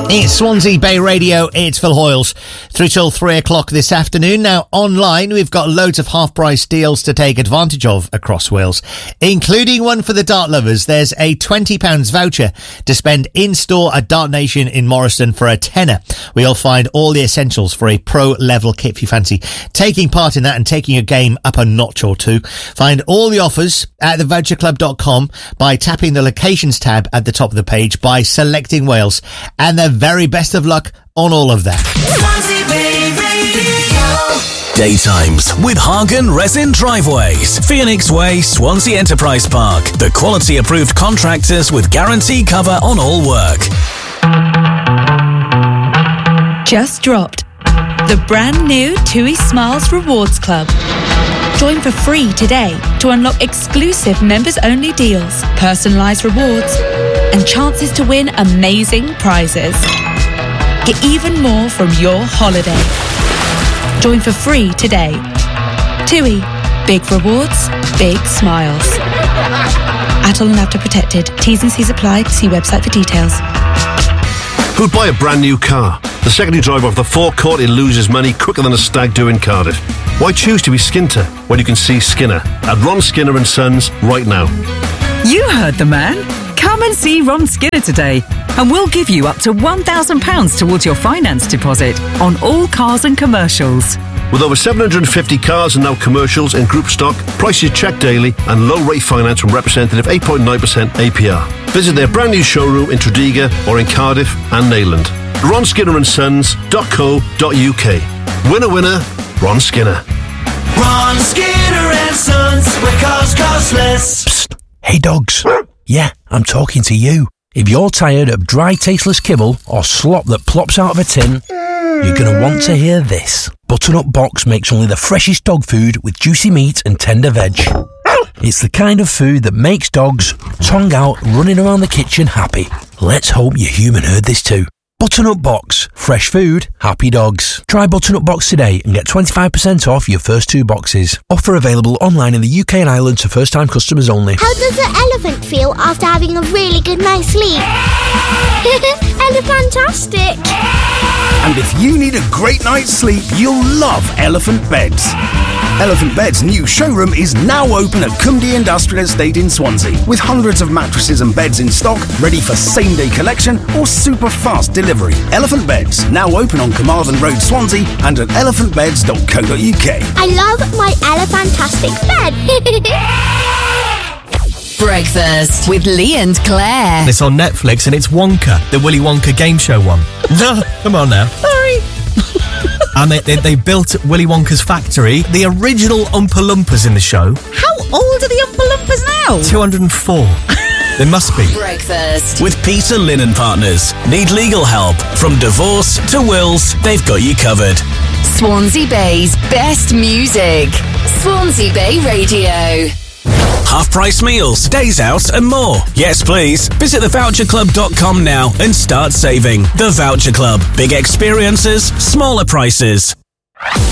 It's Swansea Bay Radio, it's Phil Hoyles, through till 3 o'clock this afternoon. Now, online, we've got loads of half-price deals to take advantage of across Wales, including one for the dart lovers. There's a £20 voucher to spend in-store at Dart Nation in Morriston for a tenner, where you'll find all the essentials for a pro-level kit if you fancy taking part in that and taking your game up a notch or two. Find all the offers at thevoucherclub.com by tapping the locations tab at the top of the page by selecting Wales, and the very best of luck on all of that. Daytimes with Hagen Resin Driveways, Phoenix Way, Swansea Enterprise Park. The quality approved contractors with guarantee cover on all work. Just dropped the brand new TUI Smiles Rewards Club. Join for free today to unlock exclusive members-only deals, personalised rewards, and chances to win amazing prizes. Get even more from your holiday. Join for free today. TUI. Big rewards, big smiles. Atol and Apta protected. T's and C's apply. See website for details. Who'd buy a brand new car? The secondary driver of the forecourt, it loses money quicker than a stag do in Cardiff. Why choose to be Skinter when you can see Skinner at Ron Skinner and Sons right now? You heard the man. Come and see Ron Skinner today, and we'll give you up to £1,000 towards your finance deposit on all cars and commercials. With over 750 cars and now commercials in group stock, prices checked daily, and low rate finance from representative 8.9% APR. Visit their brand new showroom in Tredegar or in Cardiff and Neyland. RonSkinnerandSons.co.uk. Winner, winner, Ron Skinner. Ron Skinner and Sons, where cars cost less. Psst. Hey dogs. Yeah, I'm talking to you. If you're tired of dry, tasteless kibble or slop that plops out of a tin, you're going to want to hear this. Butternut Box makes only the freshest dog food with juicy meat and tender veg. It's the kind of food that makes dogs, tongue out, running around the kitchen happy. Let's hope your human heard this too. Butternut Box. Fresh food, happy dogs. Try Butternut Box today and get 25% off your first 2 boxes. Offer available online in the UK and Ireland to first-time customers only. How does an elephant feel after having a really good night's sleep? Elephantastic! And if you need a great night's sleep, you'll love Elephant Beds. Elephant Beds' new showroom is now open at Cumdy Industrial Estate in Swansea, with hundreds of mattresses and beds in stock, ready for same-day collection or super fast delivery. Elephant Beds, now open on Carmarthen Road, Swansea, and at elephantbeds.co.uk. I love my Elephantastic bed. Breakfast with Lee and Claire. It's on Netflix and it's Wonka, the Willy Wonka game show one. No, come on now. Sorry. And they built Willy Wonka's factory. The original Oompa Loompas in the show. How old are the Oompa Loompas now? 204. They must be. Breakfast with Peter Lynn & Partners. Need legal help? From divorce to wills, they've got you covered. Swansea Bay's best music. Swansea Bay Radio. Half-price meals, days out and more. Yes, please. Visit thevoucherclub.com now and start saving. The Voucher Club. Big experiences, smaller prices.